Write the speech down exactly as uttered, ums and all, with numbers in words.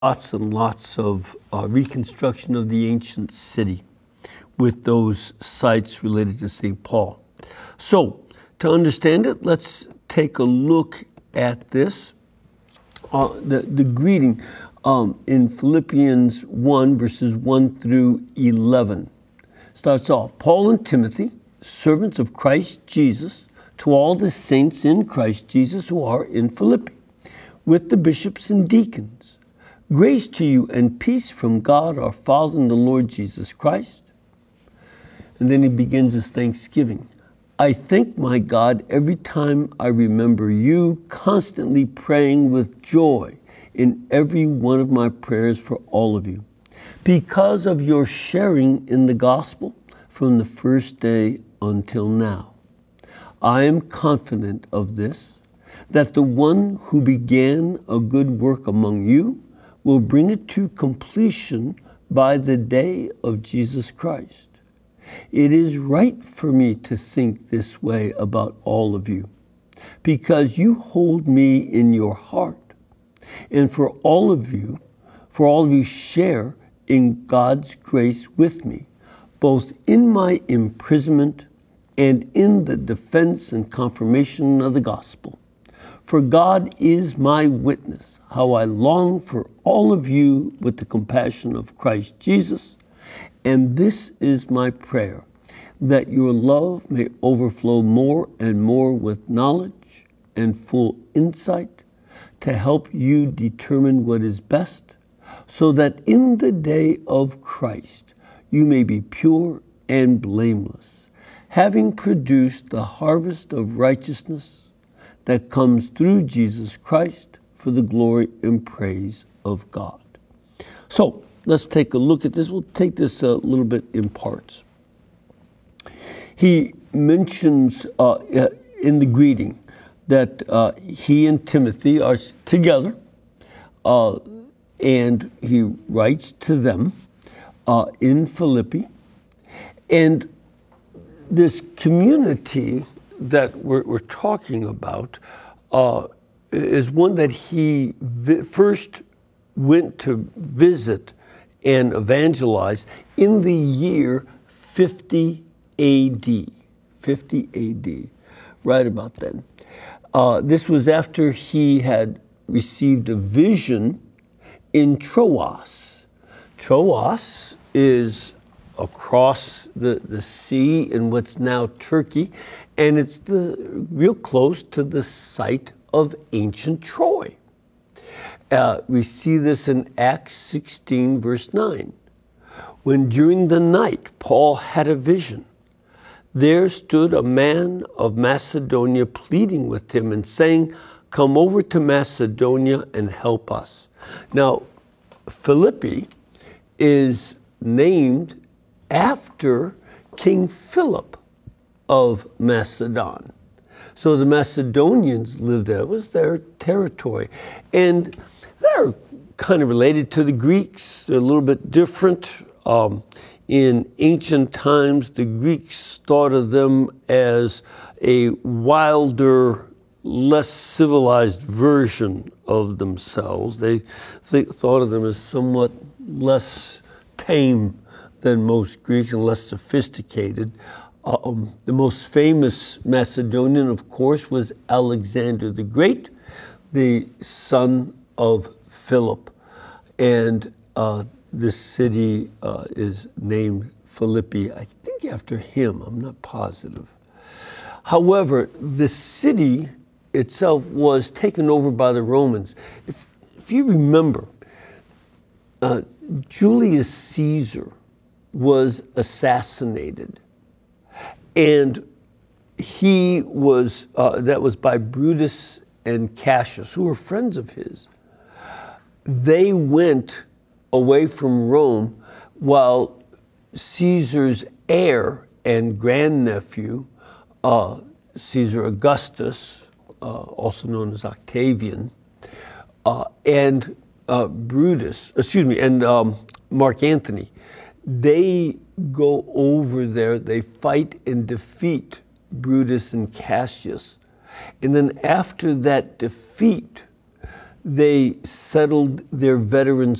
lots and lots of uh, reconstruction of the ancient city with those sites related to Saint Paul. So, to understand it, let's take a look at this. Uh, the, the greeting um, in Philippians one, verses one through eleven starts off, Paul and Timothy, servants of Christ Jesus, to all the saints in Christ Jesus who are in Philippi, with the bishops and deacons. Grace to you and peace from God our Father and the Lord Jesus Christ. And then he begins his thanksgiving. I thank my God every time I remember you, constantly praying with joy in every one of my prayers for all of you, because of your sharing in the gospel from the first day until now. I am confident of this, that the one who began a good work among you will bring it to completion by the day of Jesus Christ. It is right for me to think this way about all of you, because you hold me in your heart, and for all of you, for all of you share in God's grace with me, both in my imprisonment and in the defense and confirmation of the gospel. For God is my witness, how I long for all of you with the compassion of Christ Jesus. And this is my prayer, that your love may overflow more and more with knowledge and full insight to help you determine what is best, so that in the day of Christ you may be pure and blameless, having produced the harvest of righteousness that comes through Jesus Christ for the glory and praise of God. So let's take a look at this. We'll take this a little bit in parts. He mentions uh, in the greeting that uh, he and Timothy are together, uh, and he writes to them uh, in Philippi. And this community that we're, we're talking about uh, is one that he vi- first went to visit and evangelize in the year fifty A D, fifty A D, right about then. Uh, this was after he had received a vision in Troas. Troas is across the, the sea in what's now Turkey, and it's the real close to the site of ancient Troy. Uh, we see this in Acts sixteen, verse nine. When during the night Paul had a vision, there stood a man of Macedonia pleading with him and saying, come over to Macedonia and help us. Now, Philippi is named after King Philip of Macedon. So the Macedonians lived there. It was their territory. And they're kind of related to the Greeks. They're a little bit different. Um, in ancient times, the Greeks thought of them as a wilder, less civilized version of themselves. They th- thought of them as somewhat less tame than most Greeks and less sophisticated. Um, the most famous Macedonian, of course, was Alexander the Great, the son of Philip. And uh, this city uh, is named Philippi, I think after him, I'm not positive. However, the city itself was taken over by the Romans. If, if you remember, uh, Julius Caesar was assassinated, and he was, uh, that was by Brutus and Cassius, who were friends of his. They went away from Rome while Caesar's heir and grandnephew, uh, Caesar Augustus, uh, also known as Octavian, uh, and uh, Brutus, excuse me, and um, Mark Antony, they go over there, they fight and defeat Brutus and Cassius. And then after that defeat, they settled their veteran